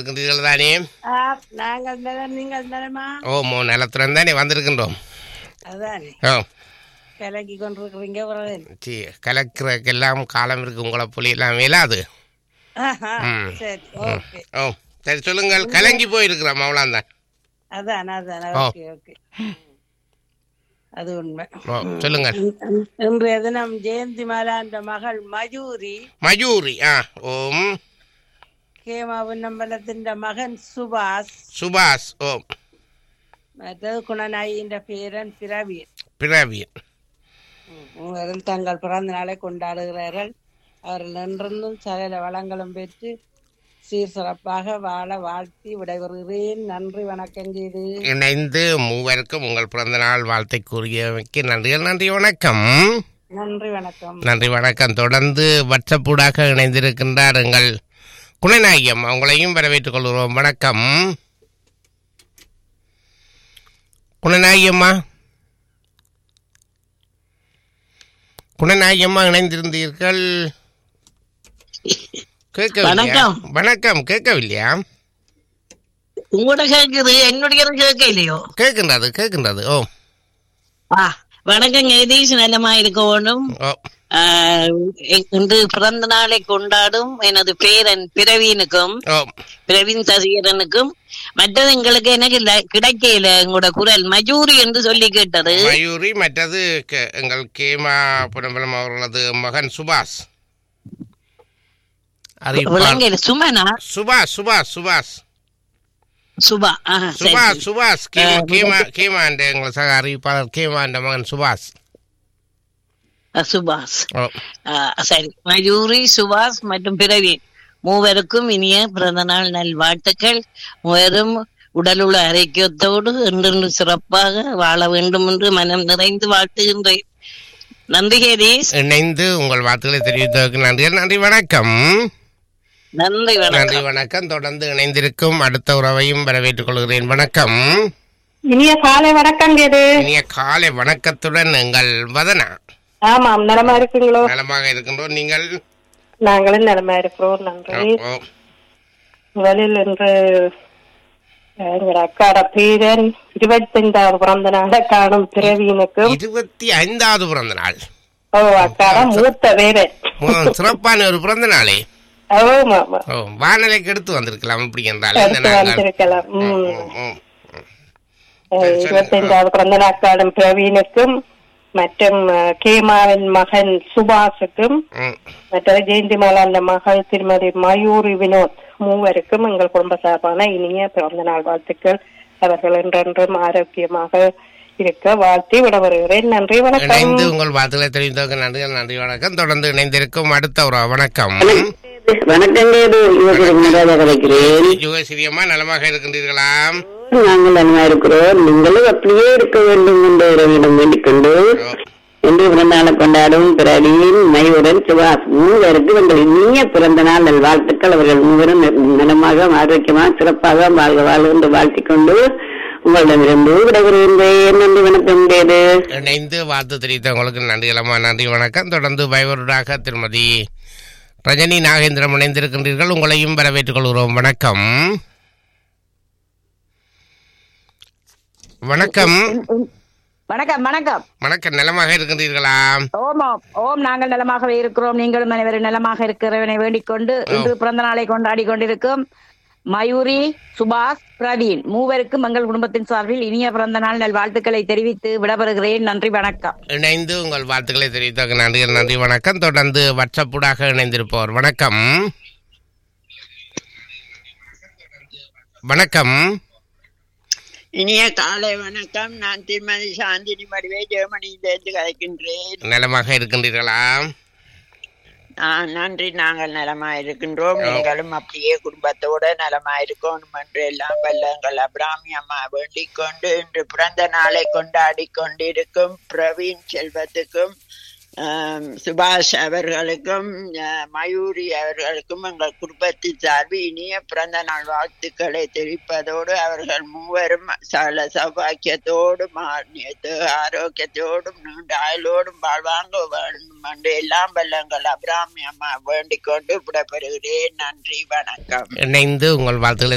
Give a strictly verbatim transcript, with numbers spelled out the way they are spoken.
இருக்கின்றீர்கள் தானே? நாங்கள் நீங்கள் தானேமா? ஓ மோ நலத்துடன் தானே வந்திருக்கின்றோம். அதானே ஓ கலக்கி கொண்டிருக்கிறீங்க. சி கலக்கிறதுக்கெல்லாம் காலம் இருக்கு. உங்களை புலி எல்லாம் இயலாது. சரி ஓகே. ஓ சரி சொல்லுங்கள். கலங்கி போயிருக்கிறோம் அவ்வளோதான். அதான் அதான் ஓகே ஓகே அது உண்மை. சொல்லுங்கள். இன்றைய தினம் ஜெயந்தி மாலாண்ட மகள் மயூரி மயூரி ஆ ஓம் கேமாவின் நம்பலத்தின் மகன் சுபாஷ் சுபாஷ் ஓ மற்றது குணநாயின் பேரன் பிரவீன் பிரவீன் மூவரும் தங்கள் பிறந்த நாளை கொண்டாடுகிறார்கள். அவர்கள் என்றென்றும் சகல வளங்களும் பெற்று சீர் சிறப்பாக வாழ வாழ்த்தி விடைபெறுகிறேன். நன்றி வணக்கம். செய்து இணைந்து மூவருக்கும் உங்கள் பிறந்த நாள் வாழ்த்தை கூறியமைக்கு நன்றிகள். நன்றி வணக்கம். நன்றி வணக்கம். நன்றி வணக்கம். தொடர்ந்து வாட்ஸ்அப்பூடாக இணைந்திருக்கின்றார் எங்கள் குணநாயகம். அவங்களையும் வரவேற்றுக் கொள்கிறோம். வணக்கம் குணநாயகம்மா. குணநாயகம்மா இணைந்திருந்தீர்கள். கேட்கவில்லையா? வணக்கம். கேட்கவில்லையா? உங்களோட கேக்குது, என்னுடைய கேட்க இல்லையோ? கேட்கின்றது கேட்கின்றது. ஓ வணக்கம். எதீஷ் நலமா இருக்க வேண்டும். இன்று பிறந்த நாளை கொண்டாடும் எனது பேரன் பிரவீனுக்கும் பிரவீன் சசிகரனுக்கும் மற்றது எங்களுக்கு எனக்கு கிடைக்கல உங்களோட குரல் மயூரி என்று சொல்லி கேட்டது. மயூரி மற்றது எங்கள் கேமா புனம்பலம் அவர்களது மகன் சுபாஷ். சுமனா சுபாஷ் சுபாஷ் சுபாஷ் சுபா சுபாஷ் சுபாஷ் கேமா கேமா என்ற எங்கள் சக அறிவிப்பாளர் கேமா என்ற மகன் சுபாஷ் சுபாஷ். சரி, மயூரி சுபாஷ் மற்றும் பிரவீன் மூவருக்கும் இனிய பிறந்த நாள் நல் வாழ்த்துக்கள். மூவரும் உடலுள்ள ஆரோக்கியத்தோடு என்றென்று சிறப்பாக வாழ வேண்டும் என்று மனம் நிறைந்து வாழ்த்துகின்றேன். நன்றி ஹேதீஷ். இணைந்து உங்கள் வாழ்த்துக்களை தெரிவித்ததற்கு நன்றி. நன்றி வணக்கம். நன்றி நன்றி வணக்கம். தொடர்ந்து இணைந்திருக்கும் அடுத்த உறவையும் வரவேற்றுக் கொள்கிறேன். வணக்கம். இனிய காலை வணக்கம். இனிய காலை வணக்கத்துடன் எங்கள் வதனா. ஆமாம், நலமா இருக்கீங்களோ? நலமாக இருக்கின்றோம். நீங்கள்? நாங்களும் நலமா இருக்கிறோம். நன்றி. முதலில் இன்று எங்கள் அக்காட பேரன் இருபத்தி ஐந்தாவது பிறந்த நாளை காணும் பிரவீனுக்கும். இருபத்தி ஐந்தாவது பிறந்த நாள்? ஓ, அக்காட மூத்த பேரன். சிறப்பான ஒரு பிறந்த நாளே. வானிலைக்கு எடுத்து வந்திருக்கலாம். இப்படி என்றால் வந்திருக்கலாம். இருபத்தி ஐந்தாவது பிறந்த நாள் காணும் பிரவீனுக்கும் மற்றும் கேமாவின் மகன் சுபாஷுக்கும் மற்ற ஜெயந்தி மாலாண்ட மகள் திருமதி மயூரி வினோத் மூவருக்கும் எங்கள் குடும்ப சார்பான இனிய பிறந்த நாள் வாழ்த்துக்கள். அவர்கள் என்றென்றும் ஆரோக்கியமாக இருக்க வாழ்த்தி விட வருகிறேன். நன்றி வணக்கம். உங்கள் வாழ்த்துக்களை தெரிவித்தவர்கள் நன்றி. நன்றி வணக்கம். தொடர்ந்து இணைந்திருக்கும் அடுத்த ஒரு வணக்கம். வணக்கம். யுகசிரியம்மா, நலமாக இருக்கின்றீர்களா? நாங்கள் நலமா இருக்கிறோம். நீங்களும் அப்படியே இருக்க வேண்டும் என்று உறவிடம் வேண்டிக் கொண்டு இன்று பிறந்த நாளை கொண்டாடும் பிரவீன் மயூரன் சுபாஷ் மூவருக்கு எங்கள் இனிய பிறந்த நாள் நல் வாழ்த்துக்கள். அவர்கள் மூவரும் நலமாக ஆரோக்கியமாக சிறப்பாக வாழ்க வாழ் என்று வாழ்த்திக் கொண்டு உங்களிடமிருந்து விடைபெறுகின்றேன். நன்றி வணக்கம். இணைந்து வாழ்த்து தெரிவித்தவங்களுக்கு நன்றிகளம்மா. நன்றி வணக்கம். தொடர்ந்து பயவருடாக திருமதி ரஜினி நாகேந்திரம் இணைந்திருக்கின்றீர்கள். உங்களையும் வரவேற்றுக் கொள்கிறோம். வணக்கம். வணக்கம். வணக்கம். வணக்கம். வணக்கம். நலமாக இருக்கின்றீர்களா? ஓம் ஓம் நாங்கள் நலமாகவே இருக்கிறோம். நீங்களும் அனைவரும் நலமாக இருக்கிறவனை வேண்டிக் கொண்டு இன்று பிறந்த நாளை கொண்டாடி கொண்டிருக்கும் மயூரி, சுபாஷ், பிரவீன் மூவருக்கும் எங்கள் குடும்பத்தின் சார்பில் இனிய பிறந்த நாள் நல் வாழ்த்துக்களை தெரிவித்து விடப்படுகிறேன். நன்றி வணக்கம். இணைந்து உங்கள் வாழ்த்துக்களை தெரிவித்த நன்றிகள். நன்றி வணக்கம். தொடர்ந்து வாட்ஸ்அப்பூடாக இணைந்திருப்போர். வணக்கம். வணக்கம். இனிய காலை வணக்கம். நான் திருமதி சாந்தினி மடிவே ஜெர்மனியிலிருந்து கலைக்கின்றேன். நலமாக இருக்கின்றீர்களா? நன்றி, நாங்கள் நலமா இருக்கின்றோம். நீங்களும் அப்படியே குடும்பத்தோட நலமா இருக்கணும் என்று எல்லாம் வல்லங்கள் அபிராமி அம்மா வேண்டிக் கொண்டு இன்று பிறந்த நாளை கொண்டாடி கொண்டிருக்கும் பிரவீன் செல்வத்துக்கும் சுபாஷ் அவர்களுக்கும் மயூரி அவர்களுக்கும் எங்கள் குடும்பத்தின் சார்பில் இனிய பிறந்த நாள் வாழ்த்துக்களை தெரிவிப்பதோடு அவர்கள் மூவரும் சகல சௌபாக்கியத்தோடும் ஆரோக்கியத்தோடும் நீண்ட ஆயுளோடும் வாழ்வாங்க வேண்டும் என்று எல்லாம் வல்லங்கள் அபிராமி அம்மா வேண்டிக் கொண்டு விடப்பெறுகிறேன். நன்றி வணக்கம். இணைந்து உங்கள் வாழ்த்துக்களை